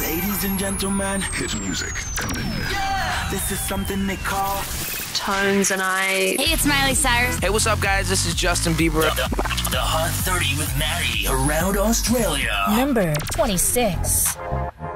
Ladies and gentlemen, Hit music commitment. this is something they call Tones and I. Hey, it's Miley Cyrus. Hey, what's up, guys? This is Justin Bieber. The Hot 30 with Maddie around Australia. Number 26.